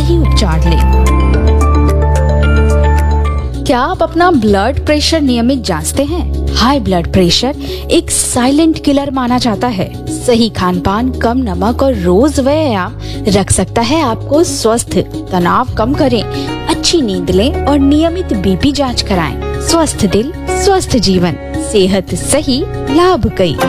सही उपचार लें। क्या आप अपना ब्लड प्रेशर नियमित जांचते हैं? हाई ब्लड प्रेशर एक साइलेंट किलर माना जाता है। सही खान पान, कम नमक और रोज व्यायाम रख सकता है आपको स्वस्थ। तनाव कम करें, अच्छी नींद लें और नियमित बीपी जांच कराएं। स्वस्थ दिल, स्वस्थ जीवन, सेहत सही, लाभ कई।